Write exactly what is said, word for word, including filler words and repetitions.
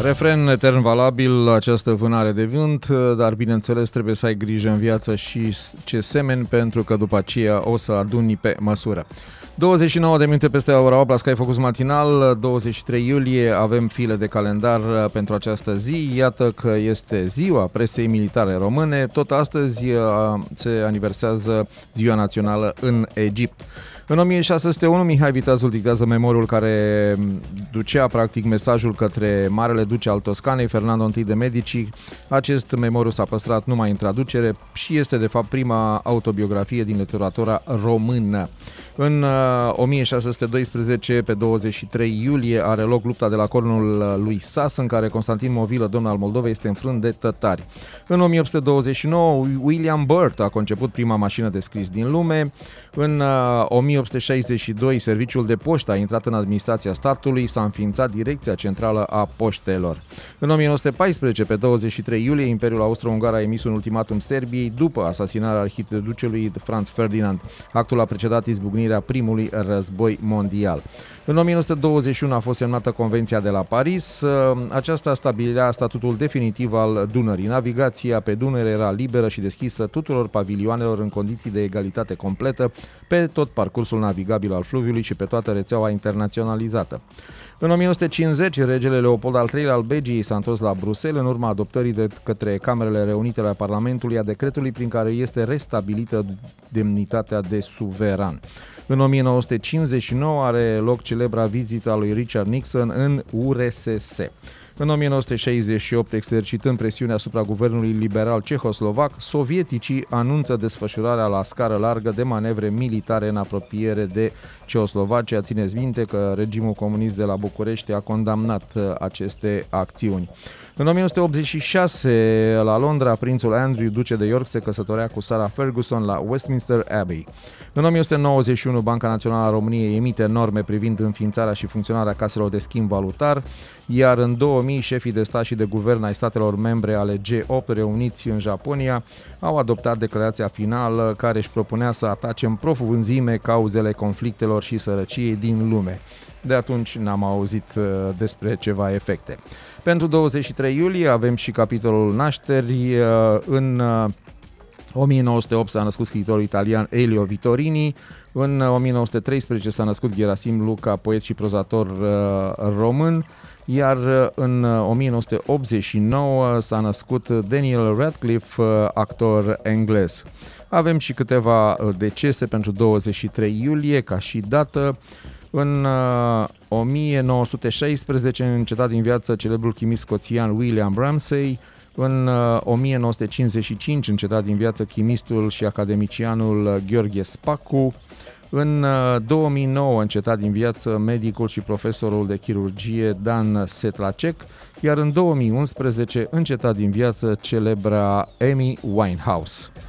Refren etern valabil, această vânare de vânt, dar bineînțeles trebuie să ai grijă în viață și ce semeni, pentru că după aceea o să aduni pe măsură. douăzeci și nouă de minute peste ora opt la Sky Focus Matinal, douăzeci și trei iulie, avem file de calendar pentru această zi. Iată că este ziua presei militare române. Tot astăzi se aniversează ziua națională în Egipt. În o mie șase sute unu, Mihai Viteazul dictează memoriul care ducea practic mesajul către Marele Duce al Toscanei, Fernando I de Medici. Acest memoriu s-a păstrat numai în traducere și este de fapt prima autobiografie din literatura română. În o mie șase sute doisprezece, pe douăzeci și trei iulie, are loc lupta de la Cornul lui Sas, în care Constantin Movilă, domn al Moldovei, este înfrânt de tătari. În o mie opt sute douăzeci și nouă, William Burt a conceput prima mașină de scris din lume. În o mie opt sute șaizeci și doi, serviciul de poștă a intrat în administrația statului, s-a înființat Direcția Centrală a Poștelor. În o mie nouă sute paisprezece, pe douăzeci și trei iulie, Imperiul Austro-Ungar a emis un ultimatum Serbiei după asasinarea arhiducelui Franz Ferdinand. Actul a precedat izbucnirea primului război mondial. În o mie nouă sute douăzeci și unu a fost semnată Convenția de la Paris. Aceasta stabilea statutul definitiv al Dunării. Navigația pe Dunăre era liberă și deschisă tuturor pavilioanelor în condiții de egalitate completă pe tot parcursul navigabil al fluviului și pe toată rețeaua internaționalizată. În o mie nouă sute cincizeci, regele Leopold al treilea al Belgiei s-a întors la Bruxelles în urma adoptării de către Camerele Reunite ale Parlamentului a decretului prin care este restabilită demnitatea de suveran. În o mie nouă sute cincizeci și nouă are loc celebra vizită a lui Richard Nixon în U R S S. În o mie nouă sute șaizeci și opt, exercitând presiune asupra guvernului liberal cehoslovac, sovieticii anunță desfășurarea la scară largă de manevre militare în apropiere de Ceoslovacia. Țineți minte că regimul comunist de la București a condamnat aceste acțiuni. În o mie nouă sute optzeci și șase, la Londra, prințul Andrew, duce de York, se căsătorea cu Sarah Ferguson la Westminster Abbey. În o mie nouă sute nouăzeci și unu, Banca Națională a României emite norme privind înființarea și funcționarea caselor de schimb valutar, iar în două mii, șefii de stat și de guvern ai statelor membre ale G opt reuniți în Japonia au adoptat declarația finală care își propunea să atace în profunzime cauzele conflictelor și sărăciei din lume. De atunci n-am auzit despre ceva efecte. Pentru douăzeci și trei iulie avem și capitolul nașteri. În o mie nouă sute opt s-a născut scriitorul italian Elio Vittorini. În o mie nouă sute treisprezece s-a născut Gerasim Luca, poet și prozator român. Iar în o mie nouă sute optzeci și nouă s-a născut Daniel Radcliffe, actor englez. Avem și câteva decese pentru douăzeci și trei iulie, ca și dată. În uh, o mie nouă sute șaisprezece încetat din viață celebrul chimist scoțian William Ramsay. În uh, o mie nouă sute cincizeci și cinci încetat din viață chimistul și academicianul Gheorghe Spacu. În uh, două mii nouă încetat din viață medicul și profesorul de chirurgie Dan Sedlacek. Iar în două mii unsprezece încetat din viață celebra Amy Winehouse.